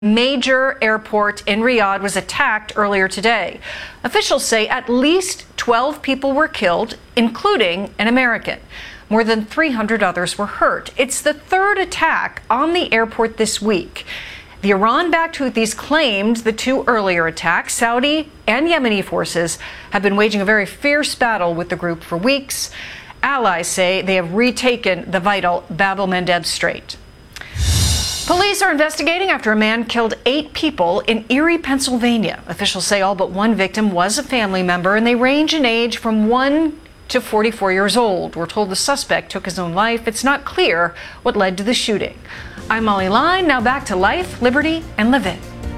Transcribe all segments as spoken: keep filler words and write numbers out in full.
Major airport in Riyadh was attacked earlier today. Officials say at least twelve people were killed, including an American. More than three hundred others were hurt. It's the third attack on the airport this week. The Iran-backed Houthis claimed the two earlier attacks. Saudi and Yemeni forces have been waging a very fierce battle with the group for weeks. Allies say they have retaken the vital Bab el-Mandeb Strait. Police are investigating after a man killed eight people in Erie, Pennsylvania. Officials say all but one victim was a family member, and they range in age from one to forty-four years old. We're told the suspect took his own life. It's not clear what led to the shooting. I'm Molly Line. Now back to Life, Liberty, and Live It.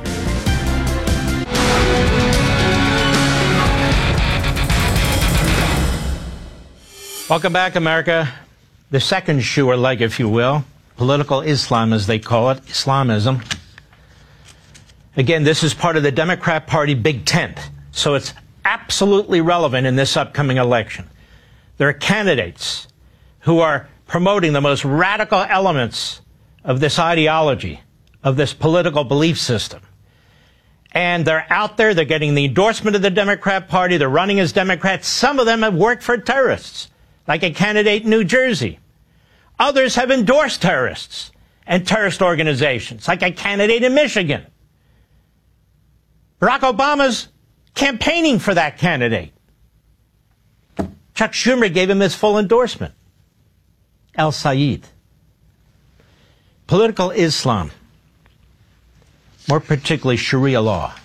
Welcome back, America. The second shoe or leg, if you will. Political Islam, as they call it, Islamism. Again, this is part of the Democrat Party Big Tent, so it's absolutely relevant in this upcoming election. There are candidates who are promoting the most radical elements of this ideology, of this political belief system. And they're out there, they're getting the endorsement of the Democrat Party, they're running as Democrats. Some of them have worked for terrorists, like a candidate in New Jersey. Others have endorsed terrorists and terrorist organizations, like a candidate in Michigan. Barack Obama's campaigning for that candidate. Chuck Schumer gave him his full endorsement. El Sayed. Political Islam, more particularly Sharia law,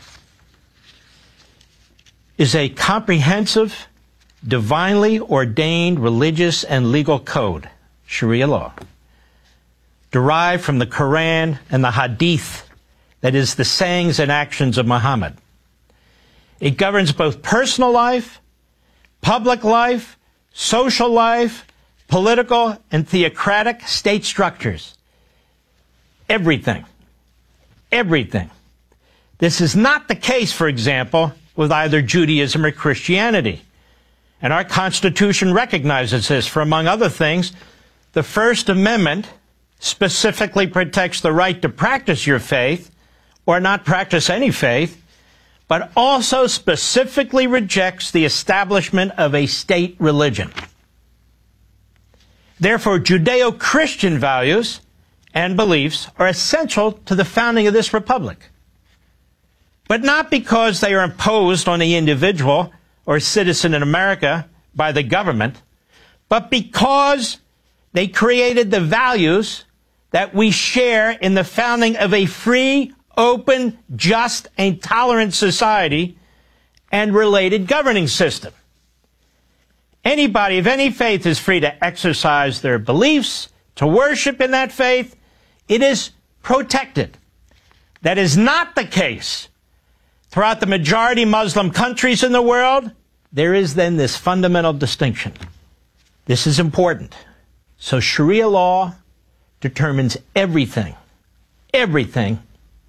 is a comprehensive, divinely ordained religious and legal code. Sharia law, derived from the Quran and the Hadith, that is, the sayings and actions of Muhammad. It governs both personal life, public life, social life, political and theocratic state structures. Everything. Everything. This is not the case, for example, with either Judaism or Christianity. And our Constitution recognizes this, for among other things, the First Amendment specifically protects the right to practice your faith or not practice any faith, but also specifically rejects the establishment of a state religion. Therefore, Judeo-Christian values and beliefs are essential to the founding of this republic, but not because they are imposed on the individual or citizen in America by the government, but because they created the values that we share in the founding of a free, open, just, and tolerant society and related governing system. Anybody of any faith is free to exercise their beliefs, to worship in that faith. It is protected. That is not the case throughout the majority Muslim countries in the world. There is then this fundamental distinction. This is important. So Sharia law determines everything, everything.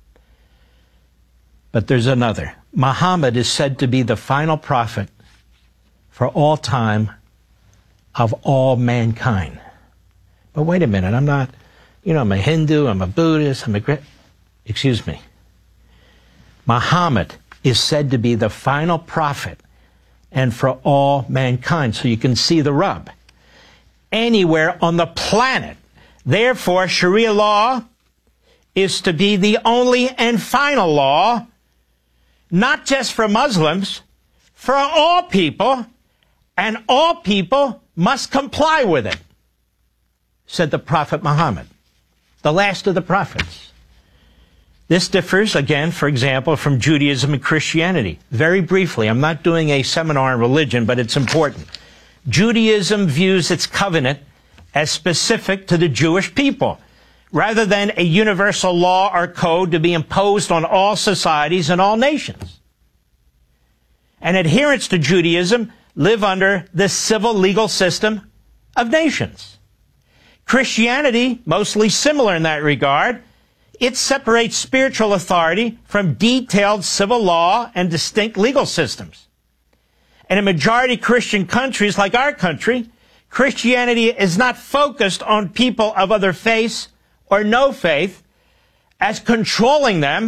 But there's another. Muhammad is said to be the final prophet for all time of all mankind. But wait a minute, I'm not, you know, I'm a Hindu, I'm a Buddhist, I'm a, excuse me. Muhammad is said to be the final prophet and for all mankind. So you can see the rub. Anywhere on the planet. Therefore, Sharia law is to be the only and final law, not just for Muslims, for all people, and all people must comply with it, said the Prophet Muhammad, the last of the prophets. This differs, again, for example, from Judaism and Christianity. Very briefly, I'm not doing a seminar on religion, but it's important. Judaism views its covenant as specific to the Jewish people, rather than a universal law or code to be imposed on all societies and all nations. And adherents to Judaism live under the civil legal system of nations. Christianity, mostly similar in that regard, it separates spiritual authority from detailed civil law and distinct legal systems. And in majority Christian countries like our country, Christianity is not focused on people of other faiths or no faith, as controlling them